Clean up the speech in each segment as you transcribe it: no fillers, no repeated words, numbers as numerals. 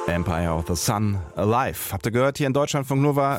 Empire of the Sun Alive. Habt ihr gehört, hier in Deutschlandfunk Nova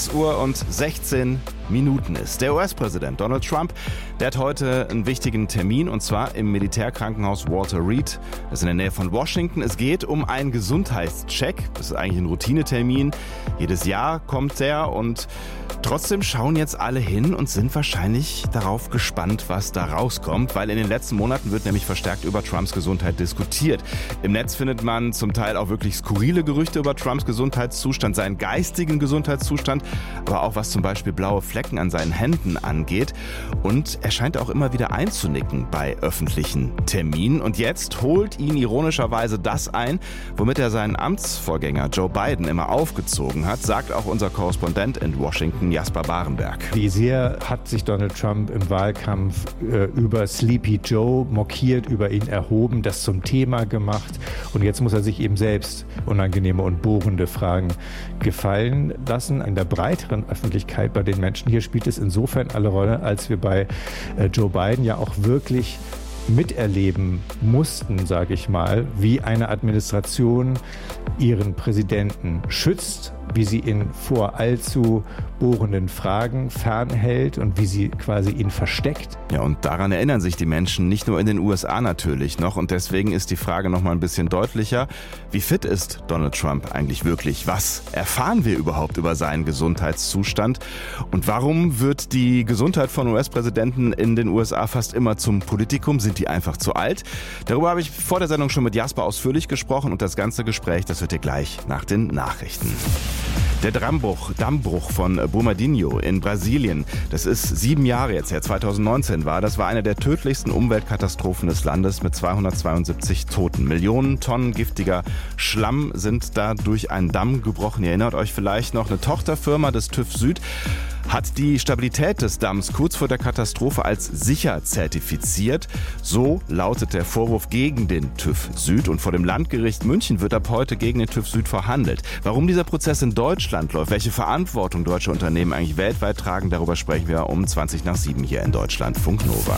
6:16 ist. Der US-Präsident Donald Trump, der hat heute einen wichtigen Termin, und zwar im Militärkrankenhaus Walter Reed. Das ist in der Nähe von Washington. Es geht um einen Gesundheitscheck. Das ist eigentlich ein Routinetermin. Jedes Jahr kommt der, und trotzdem schauen jetzt alle hin und sind wahrscheinlich darauf gespannt, was da rauskommt, weil in den letzten Monaten wird nämlich verstärkt über Trumps Gesundheit diskutiert. Im Netz findet man zum Teil auch wirklich skurrile Gerüchte über Trumps Gesundheitszustand, seinen geistigen Gesundheitszustand, aber auch was zum Beispiel blaue Flecken an seinen Händen angeht. Und er scheint auch immer wieder einzunicken bei öffentlichen Terminen. Und jetzt holt ihn ironischerweise das ein, womit er seinen Amtsvorgänger Joe Biden immer aufgezogen hat, sagt auch unser Korrespondent in Washington, Jasper Barenberg. Wie sehr hat sich Donald Trump im Wahlkampf über Sleepy Joe mokiert, über ihn erhoben, das zum Thema gemacht. Und jetzt muss er sich eben selbst unangenehme und bohrende Fragen gefallen lassen. In der breiteren Öffentlichkeit bei den Menschen hier spielt es insofern eine Rolle, als wir bei Joe Biden ja auch wirklich miterleben mussten, sage ich mal, wie eine Administration ihren Präsidenten schützt, wie sie ihn vor allzu bohrenden Fragen fernhält und wie sie quasi ihn versteckt. Ja, und daran erinnern sich die Menschen nicht nur in den USA natürlich noch, und deswegen ist die Frage noch mal ein bisschen deutlicher: Wie fit ist Donald Trump eigentlich wirklich? Was erfahren wir überhaupt über seinen Gesundheitszustand? Und warum wird die Gesundheit von US-Präsidenten in den USA fast immer zum Politikum? Sind die einfach zu alt? Darüber habe ich vor der Sendung schon mit Jasper ausführlich gesprochen, und das ganze Gespräch, das hört ihr gleich nach den Nachrichten. Der Dammbruch von Brumadinho in Brasilien, das ist 7 Jahre jetzt her, 2019 das war eine der tödlichsten Umweltkatastrophen des Landes mit 272 Toten. Millionen Tonnen giftiger Schlamm sind da durch einen Damm gebrochen. Ihr erinnert euch vielleicht noch, eine Tochterfirma des TÜV Süd hat die Stabilität des Damms kurz vor der Katastrophe als sicher zertifiziert. So lautet der Vorwurf gegen den TÜV Süd, und vor dem Landgericht München wird ab heute gegen den TÜV Süd verhandelt. Warum dieser Prozess in Deutschland läuft, welche Verantwortung deutsche Unternehmen eigentlich weltweit tragen, darüber sprechen wir um 7:20 hier in Deutschlandfunk Nova.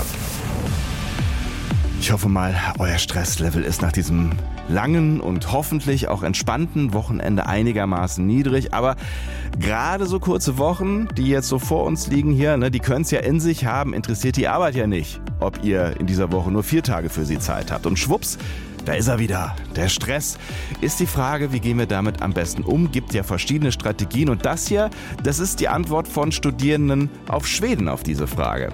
Ich hoffe mal, euer Stresslevel ist nach diesem langen und hoffentlich auch entspannten Wochenende einigermaßen niedrig. Aber gerade so kurze Wochen, die jetzt so vor uns liegen hier, die können es ja in sich haben, interessiert die Arbeit ja nicht, ob ihr in dieser Woche nur 4 Tage für sie Zeit habt. Und schwupps, da ist er wieder. Der Stress ist die Frage, wie gehen wir damit am besten um? Gibt ja verschiedene Strategien, und das hier, das ist die Antwort von Studierenden auf Schweden auf diese Frage.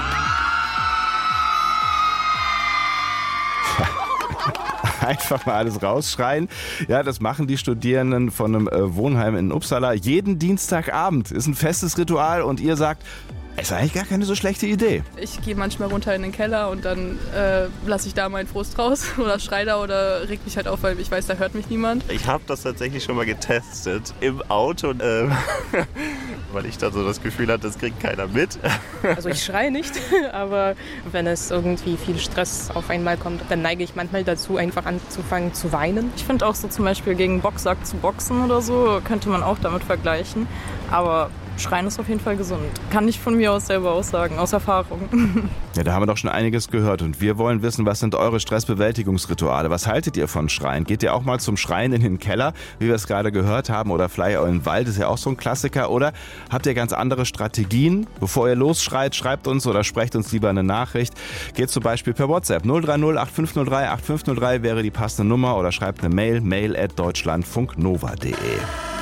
Einfach mal alles rausschreien. Ja, das machen die Studierenden von einem Wohnheim in Uppsala jeden Dienstagabend. Ist ein festes Ritual, und ihr sagt, ist eigentlich gar keine so schlechte Idee. Ich gehe manchmal runter in den Keller und dann lasse ich da meinen Frust raus oder schreie da oder reg mich halt auf, weil ich weiß, da hört mich niemand. Ich habe das tatsächlich schon mal getestet im Auto, weil ich dann so das Gefühl hatte, das kriegt keiner mit. Also ich schreie nicht, aber wenn es irgendwie viel Stress auf einmal kommt, dann neige ich manchmal dazu, einfach anzufangen zu weinen. Ich finde auch so zum Beispiel gegen Boxsack zu boxen oder so, könnte man auch damit vergleichen. Aber Schreien ist auf jeden Fall gesund. Kann ich von mir aus selber aussagen, aus Erfahrung. Ja, da haben wir doch schon einiges gehört, und wir wollen wissen, was sind eure Stressbewältigungsrituale? Was haltet ihr von Schreien? Geht ihr auch mal zum Schreien in den Keller, wie wir es gerade gehört haben, oder vielleicht auch in den Wald, ist ja auch so ein Klassiker, oder habt ihr ganz andere Strategien? Bevor ihr losschreit, schreibt uns oder sprecht uns lieber eine Nachricht. Geht zum Beispiel per WhatsApp 030 8503 8503 wäre die passende Nummer, oder schreibt eine mail@deutschlandfunknova.de.